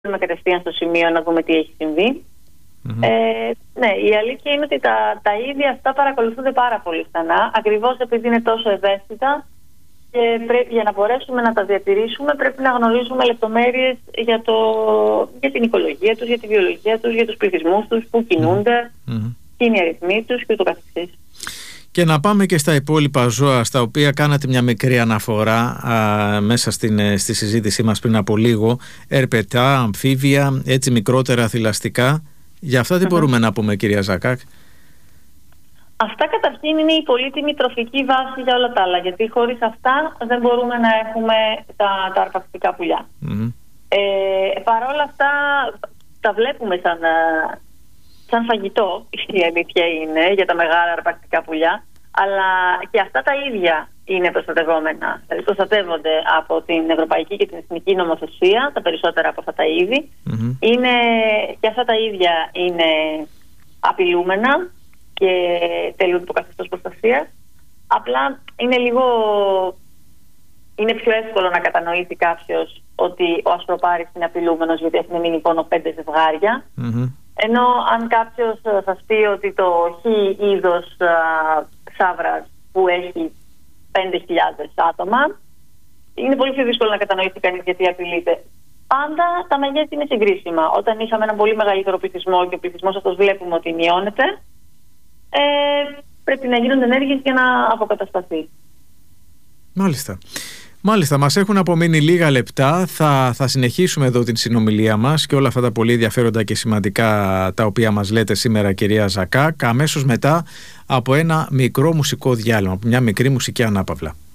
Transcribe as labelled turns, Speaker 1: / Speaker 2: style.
Speaker 1: κατευθείαν στο σημείο να δούμε τι έχει συμβεί. Ναι, η αλήθεια είναι ότι τα είδη αυτά παρακολουθούνται πάρα πολύ στενά, ακριβώς επειδή είναι τόσο ευαίσθητα, και για να μπορέσουμε να τα διατηρήσουμε πρέπει να γνωρίζουμε λεπτομέρειες για την οικολογία τους, για τη βιολογία τους, για τους πληθυσμούς τους, που κινούνται, ποιοι είναι οι αριθμοί τους και ούτω καθεξής.
Speaker 2: Και να πάμε και στα υπόλοιπα ζώα, στα οποία κάνατε μια μικρή αναφορά μέσα στη συζήτησή μας πριν από λίγο. Ερπετά, αμφίβια, έτσι μικρότερα θηλαστικά. Για αυτά τι μπορούμε να πούμε, κυρία Ζακάκ?
Speaker 1: Αυτά καταρχήν είναι η πολύτιμη τροφική βάση για όλα τα άλλα, γιατί χωρίς αυτά δεν μπορούμε να έχουμε τα αρπακτικά πουλιά. Παρ' όλα αυτά τα βλέπουμε σαν φαγητό, η αλήθεια είναι, για τα μεγάλα αρπακτικά πουλιά, αλλά και αυτά τα ίδια είναι προστατευόμενα. Δηλαδή προστατεύονται από την ευρωπαϊκή και την εθνική νομοθεσία, τα περισσότερα από αυτά τα είδη. Και αυτά τα ίδια είναι απειλούμενα και τελούν το καθεστώς προστασίας. Απλά είναι πιο εύκολο να κατανοήσει κάποιος ότι ο ασπροπάρης είναι απειλούμενος, γιατί έχουν μείνει μόνο 5 ζευγάρια. Ενώ αν κάποιος σας πει ότι το χ είδος ξάβρας που έχει 5.000 άτομα, είναι πολύ πιο δύσκολο να κατανοήσει κανείς γιατί απειλείται. Πάντα τα μεγέθη είναι συγκρίσιμα. Όταν είχαμε έναν πολύ μεγαλύτερο πληθυσμό και ο πληθυσμός αυτός βλέπουμε ότι μειώνεται, πρέπει να γίνονται ενέργειες για να αποκατασταθεί.
Speaker 2: Μάλιστα, μας έχουν απομείνει λίγα λεπτά. Θα συνεχίσουμε εδώ την συνομιλία μας και όλα αυτά τα πολύ ενδιαφέροντα και σημαντικά τα οποία μας λέτε σήμερα, κυρία Ζακάκ, αμέσως μετά από ένα μικρό μουσικό διάλειμμα, από μια μικρή μουσική ανάπαυλα.